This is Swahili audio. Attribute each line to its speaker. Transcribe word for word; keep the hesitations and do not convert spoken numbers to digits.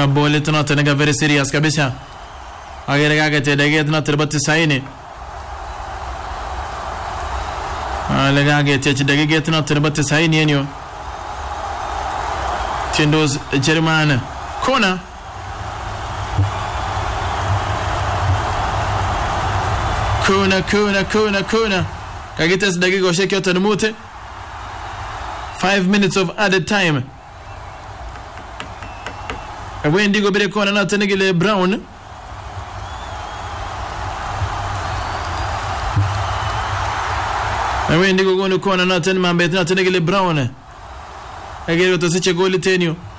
Speaker 1: na bole tuna tena very serious kabisa agere gaga te dege tuna thirty saini ale gaga te dege tuna thirty saini enyo Tindos German corner Kuna kuna kuna kuna Kagitas dagigo shake out mute five minutes of added time Wendy go bere corner na tenegile Brown Wendy go go corner na ten mambe na tenegile Brown Agero to siche goli tenio